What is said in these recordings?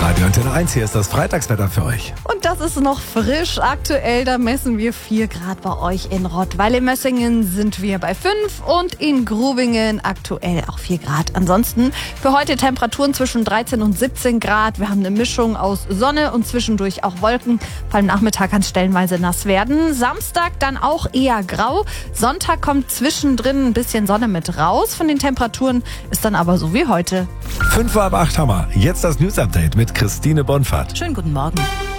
Radio Antenne 1, hier ist das Freitagswetter für euch. Und das ist noch frisch. Aktuell, da messen wir 4 Grad bei euch in Rottweil. In Mössingen sind wir bei 5 und in Grubingen aktuell auch 4 Grad. Ansonsten für heute Temperaturen zwischen 13 und 17 Grad. Wir haben eine Mischung aus Sonne und zwischendurch auch Wolken. Vor allem Nachmittag kann es stellenweise nass werden. Samstag dann auch eher grau. Sonntag kommt zwischendrin ein bisschen Sonne mit raus. Von den Temperaturen ist dann aber so wie heute. 7:05 haben wir. Jetzt das News-Update mit Christine Bonfahrt. Schönen guten Morgen.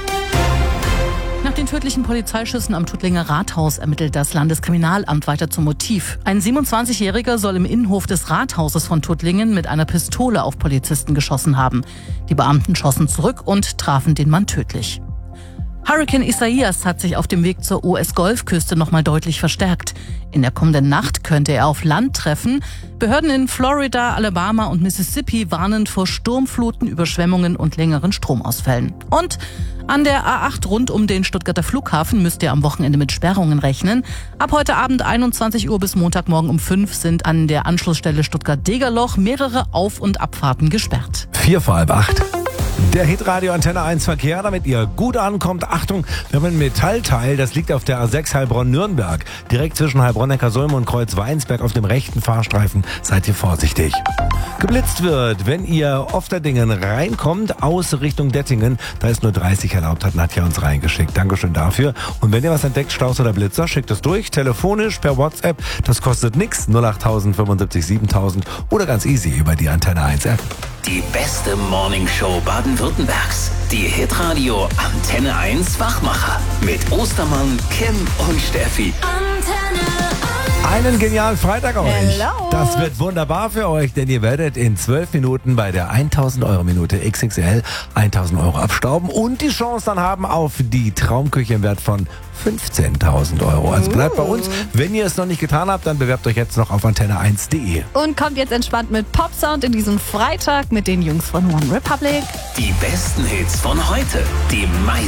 Nach den tödlichen Polizeischüssen am Tuttlinger Rathaus ermittelt das Landeskriminalamt weiter zum Motiv. Ein 27-Jähriger soll im Innenhof des Rathauses von Tuttlingen mit einer Pistole auf Polizisten geschossen haben. Die Beamten schossen zurück und trafen den Mann tödlich. Hurrikan Isaias hat sich auf dem Weg zur US-Golfküste nochmal deutlich verstärkt. In der kommenden Nacht könnte er auf Land treffen. Behörden in Florida, Alabama und Mississippi warnen vor Sturmfluten, Überschwemmungen und längeren Stromausfällen. Und an der A8 rund um den Stuttgarter Flughafen müsst ihr am Wochenende mit Sperrungen rechnen. Ab heute Abend 21 Uhr bis Montagmorgen um 5 sind an der Anschlussstelle Stuttgart-Degerloch mehrere Auf- und Abfahrten gesperrt. 7:45. Der Hitradio Antenne 1 Verkehr, damit ihr gut ankommt. Achtung, wir haben ein Metallteil, das liegt auf der A6 Heilbronn-Nürnberg. Direkt zwischen Heilbronn-Neckarsulm und Kreuz-Weinsberg auf dem rechten Fahrstreifen. Seid ihr vorsichtig. Geblitzt wird, wenn ihr Ofterdingen reinkommt, aus Richtung Dettingen. Da ist nur 30 erlaubt, hat Nadja uns reingeschickt. Dankeschön dafür. Und wenn ihr was entdeckt, Staus oder Blitzer, schickt es durch, telefonisch, per WhatsApp. Das kostet nichts, 08000 75 7000 oder ganz easy über die Antenne 1 App. Die beste Morningshow Baden-Württembergs. Die Hitradio Antenne 1 Wachmacher. Mit Ostermann, Kim und Steffi. Einen genialen Freitag euch. Hello. Das wird wunderbar für euch, denn ihr werdet in 12 Minuten bei der 1000-Euro-Minute XXL 1000 Euro abstauben und die Chance dann haben auf die Traumküche im Wert von 15.000 Euro. Also bleibt bei uns. Wenn ihr es noch nicht getan habt, dann bewerbt euch jetzt noch auf antenne1.de. Und kommt jetzt entspannt mit Popsound in diesen Freitag mit den Jungs von One Republic. Die besten Hits von heute. Die